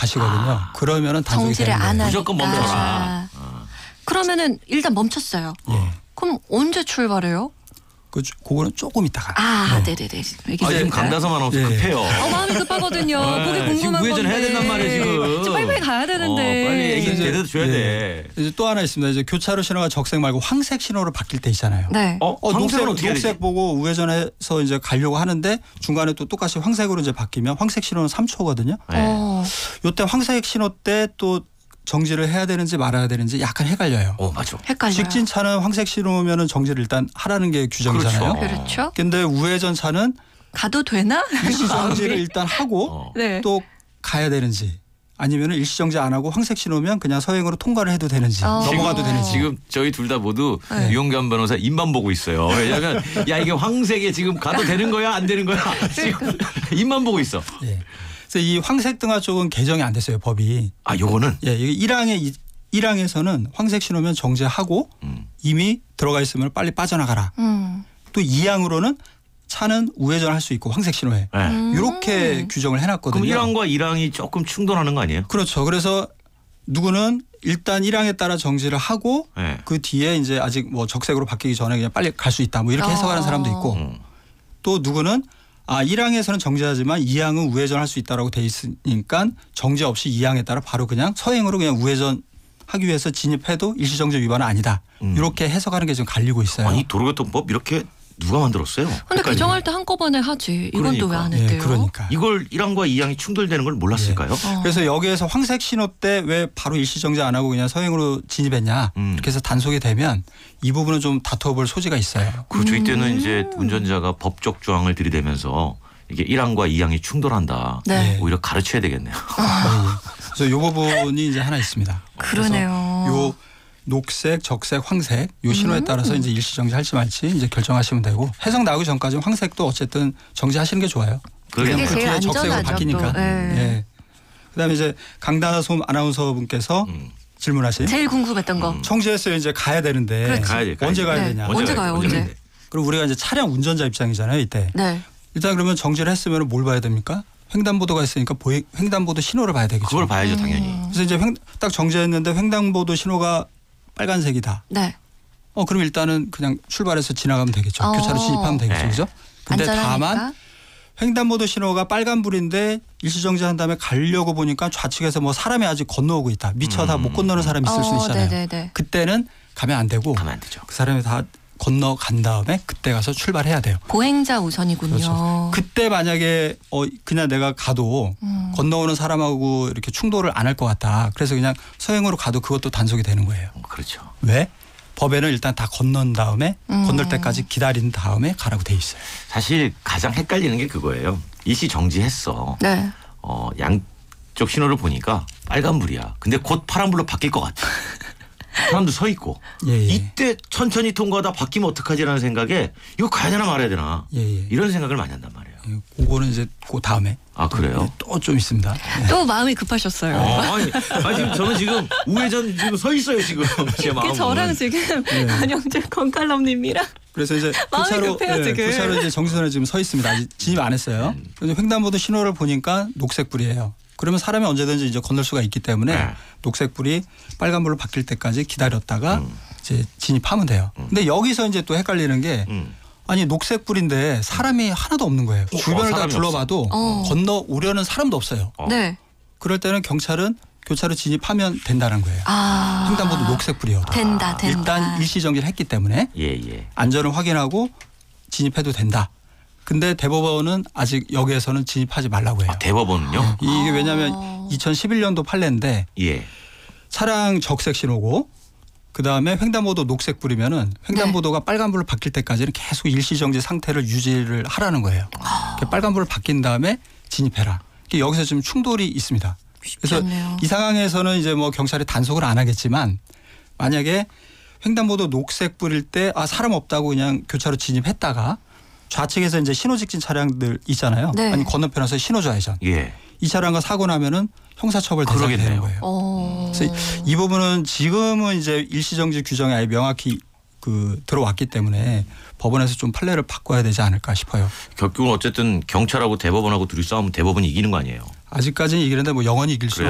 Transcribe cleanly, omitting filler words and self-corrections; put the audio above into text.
가시거든요. 그러면은 단속이 정지를 되는 거예요. 안 하니까. 무조건 멈춰라. 그러면은 일단 멈췄어요. 예. 그럼 언제 출발해요? 그거는 조금 있다가. 네네네. 지금 강다솜 아나운서 예. 급해요. 마음이 급하거든요. 그게 궁금한 지금 우회전 건데. 해야 된단 말이에요 지금. 저 빨리빨리 가야 되는데. 빨리 애기 제대로 줘야 돼. 이제 또 하나 있습니다. 이제 교차로 신호가 적색 말고 황색 신호로 바뀔 때 있잖아요. 네. 황색은 어떻게 해야 되지? 녹색 보고 우회전해서 이제 가려고 하는데 중간에 또 똑같이 황색으로 이제 바뀌면 황색 신호는 3초거든요. 네. 요때 황색 신호 때 또 정지를 해야 되는지 말아야 되는지 약간 헷갈려요. 맞아. 헷갈려요. 직진차는 황색 신호면은 정지를 일단 하라는 게 규정이잖아요. 그렇죠. 근데 우회전 차는 가도 되나? 일시 정지를 일단 하고 네. 또 가야 되는지 아니면 일시 정지 안 하고 황색 신호면 그냥 서행으로 통과를 해도 되는지 넘어가도 되는지. 지금 저희 둘 다 모두 네. 유영겸 변호사 입만 보고 있어요. 왜냐하면 야 이게 황색에 지금 가도 되는 거야 안 되는 거야 지금 입만 보고 있어. 예. 그래서 이 황색 등화 쪽은 개정이 안 됐어요 법이. 요거는 예, 이게 1항에서는 황색 신호면 정지하고 이미 들어가 있으면 빨리 빠져나가라. 또 2항으로는 차는 우회전할 수 있고 황색 신호에 이렇게 규정을 해놨거든요. 그럼 1항과 1항이 조금 충돌하는 거 아니에요? 그렇죠. 그래서 누구는 일단 1항에 따라 정지를 하고 네. 그 뒤에 이제 아직 뭐 적색으로 바뀌기 전에 그냥 빨리 갈 수 있다. 뭐 이렇게 해석하는 사람도 있고 또 누구는 1항에서는 정지하지만 2항은 우회전할 수 있다라고 돼 있으니까 정지 없이 2항에 따라 바로 그냥 서행으로 그냥 우회전하기 위해서 진입해도 일시정지 위반은 아니다. 이렇게 해석하는 게 지금 갈리고 있어요. 아니 도로교통법 이렇게 누가 만들었어요? 근데 개정할 때 한꺼번에 하지. 이건 또 왜 안 했대요? 예, 그러니까. 이걸 1항과 2항이 충돌되는 걸 몰랐을까요? 그래서 여기에서 황색 신호 때 왜 바로 일시정지 안 하고 그냥 서행으로 진입했냐 이렇게 해서 단속이 되면 이 부분은 좀 다투어볼 소지가 있어요. 그렇죠. 이때는 이제 운전자가 법적 조항을 들이대면서 이게 1항과 2항이 충돌한다. 네. 오히려 가르쳐야 되겠네요. 그래서 이 부분이 이제 하나 있습니다. 그러네요. 요 녹색, 적색, 황색 요 신호에 따라서 이제 일시정지 할지 말지 이제 결정하시면 되고 해석 나오기 전까지는 황색도 어쨌든 정지하시는 게 좋아요. 그게 제일 뒤에 적색으로 안전하죠, 바뀌니까. 또. 네. 예. 그다음에 이제 강다솜 아나운서분께서 질문하신 제일 궁금했던 거. 청지에서 이제 가야 되는데 그렇지. 가야지. 언제 가야 네. 되냐. 언제 가요? 언제? 그럼 우리가 이제 차량 운전자 입장이잖아요. 이때. 네. 일단 그러면 정지를 했으면 뭘 봐야 됩니까? 횡단보도가 있으니까 횡단보도 신호를 봐야 되겠죠. 그걸 봐야죠 당연히. 그래서 이제 딱 정지했는데 횡단보도 신호가 빨간색이다. 네. 그럼 일단은 그냥 출발해서 지나가면 되겠죠. 교차로 진입하면 되겠죠. 네. 그죠? 근데 안전하니까. 다만 횡단보도 신호가 빨간불인데 일시정지한 다음에 가려고 보니까 좌측에서 뭐 사람이 아직 건너오고 있다. 미처 다 못 건너는 사람이 있을 수 있잖아요. 네네네. 그때는 가면 안 되고 가면 안 되죠. 그 사람이 다 건너간 다음에 그때 가서 출발해야 돼요. 보행자 우선이군요. 그렇죠. 그때 만약에 그냥 내가 가도 건너오는 사람하고 이렇게 충돌을 안 할 것 같다. 그래서 그냥 서행으로 가도 그것도 단속이 되는 거예요. 그렇죠. 왜? 법에는 일단 다 건넌 다음에 건널 때까지 기다린 다음에 가라고 돼 있어요. 사실 가장 헷갈리는 게 그거예요. 일시 정지했어. 네. 양쪽 신호를 보니까 빨간불이야. 근데 곧 파란불로 바뀔 것 같아. 사람도 서 있고. 예. 이때 천천히 통과하다 바뀌면 어떡하지라는 생각에 이거 가야 되나 말아야 되나. 예. 이런 생각을 많이 한단 말이에요. 그거는 이제 그 다음에. 그래요? 또 좀 있습니다. 또 마음이 급하셨어요. 아니 지금 저는 지금 우회전 지금 서 있어요 지금 제 마음은. 저랑 지금 안영재 건칼럼님이랑 그래서 이제 마음이 급해요, 지금. 교차로 이제 정지선에 지금 서 있습니다. 아직 진입 안 했어요. 그래서 횡단보도 신호를 보니까 녹색불이에요. 그러면 사람이 언제든지 이제 건널 수가 있기 때문에 네. 녹색불이 빨간불로 바뀔 때까지 기다렸다가 이제 진입하면 돼요. 근데 여기서 이제 또 헷갈리는 게 아니 녹색불인데 사람이 하나도 없는 거예요. 주변을 다 사람이 둘러봐도 건너오려는 사람도 없어요. 네. 그럴 때는 경찰은 교차로 진입하면 된다는 거예요. 횡단보도 녹색불이어도. 된다. 일단 일시정지를 했기 때문에 예. 안전을 확인하고 진입해도 된다. 근데 대법원은 아직 여기에서는 진입하지 말라고 해요. 대법원은요? 이게 왜냐하면 2011년도 판례인데 예. 차량 적색 신호고 그다음에 횡단보도 녹색불이면은 횡단보도가 빨간불로 바뀔 때까지는 계속 일시정지 상태를 유지를 하라는 거예요. 빨간불을 바뀐 다음에 진입해라. 여기서 지금 충돌이 있습니다. 그래서 않네요. 이 상황에서는 이제 뭐 경찰이 단속을 안 하겠지만 만약에 횡단보도 녹색불일 때 사람 없다고 그냥 교차로 진입했다가 좌측에서 이제 신호 직진 차량들 있잖아요. 네. 아니 건너편에서 신호 좌회전. 예. 이 차량과 사고 나면은 형사처벌 대상이 되는 그러겠네요. 거예요. 그래서 이 부분은 지금은 이제 일시정지 규정이 아예 명확히 들어왔기 때문에 법원에서 좀 판례를 바꿔야 되지 않을까 싶어요. 결국은 어쨌든 경찰하고 대법원하고 둘이 싸우면 대법원이 이기는 거 아니에요? 아직까지는 이기는데 뭐 영원히 이길 수는